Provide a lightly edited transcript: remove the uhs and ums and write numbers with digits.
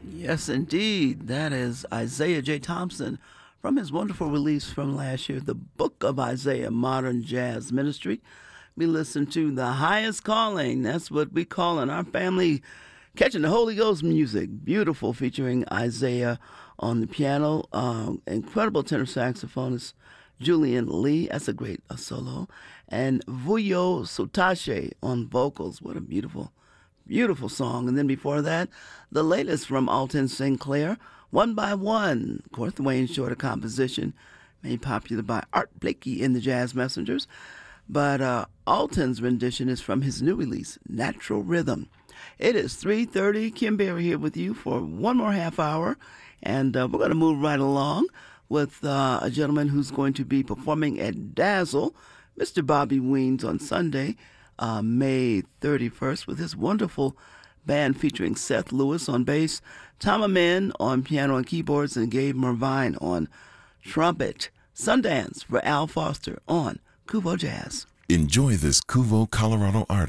Yes, indeed. That is Isaiah J. Thompson from his wonderful release from last year, The Book of Isaiah, Modern Jazz Ministry. We listened to The Highest Calling. That's what we call in our family catching the Holy Ghost music. Beautiful, featuring Isaiah on the piano. Incredible tenor saxophonist Julian Lee. That's a great solo. And Vuyo Sotache on vocals. What a beautiful song. And then before that, the latest from Alton Sinclair, One by One. Korth Wayne Shorter composition, made popular by Art Blakey in the Jazz Messengers. But Alton's rendition is from his new release, Natural Rhythm. It is 3:30. Kim Berry here with you for one more half hour. And we're going to move right along with a gentleman who's going to be performing at Dazzle, Mr. Bobby Weens, on Sunday, May 31st, with his wonderful band featuring Seth Lewis on bass, Tom Amen on piano and keyboards, and Gabe Mervine on trumpet. Sundance for Al Foster on Kuvo Jazz. Enjoy this Kuvo, Colorado artist.